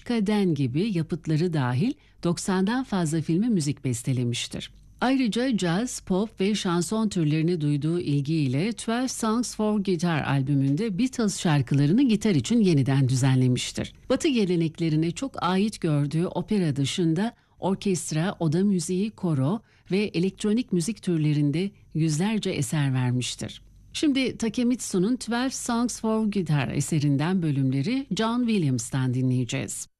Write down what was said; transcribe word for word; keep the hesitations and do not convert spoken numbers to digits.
Erişka Den gibi yapıtları dahil doksandan fazla filme müzik bestelemiştir. Ayrıca caz, pop ve şanson türlerine duyduğu ilgiyle On iki Songs for Guitar albümünde Beatles şarkılarını gitar için yeniden düzenlemiştir. Batı geleneklerine çok ait gördüğü opera dışında orkestra, oda müziği, koro ve elektronik müzik türlerinde yüzlerce eser vermiştir. Şimdi Takemitsu'nun On iki Songs for Guitar eserinden bölümleri John Williams'tan dinleyeceğiz.